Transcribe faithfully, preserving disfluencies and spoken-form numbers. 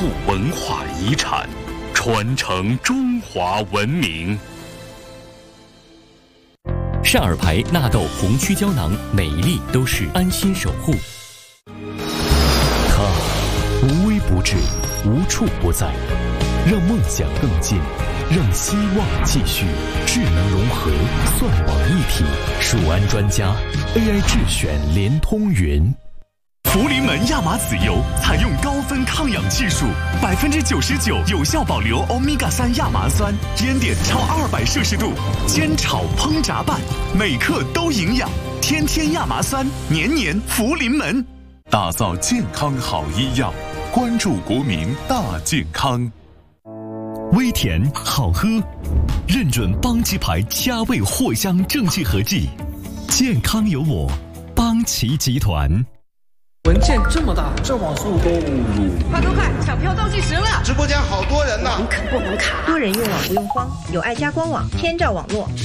护文化遗产，传承中华文明。 善尔牌纳豆红曲胶囊，每一粒都是安心守护。 它无微不至，无处不在，让梦想更近，让希望继续。智能融合，算网一体，数安专家 A I 智选联通云。 福临门亚麻籽油采用高分抗氧技术，百分之九十九有效保留欧米伽三亚麻酸，烟点超二百摄氏度，煎炒烹炸拌，每克都营养。天天亚麻酸，年年福临门。 打造健康好医药，关注国民大健康。 微甜好喝，认准邦奇牌佳味藿香正气合剂，健康有我，邦奇集团。 文件这么大， 这网速够乳。 快快快，抢票倒计时了！ 直播间好多人呐！ 网可不能卡， 多人用网不用慌，有爱家官网，天照网络。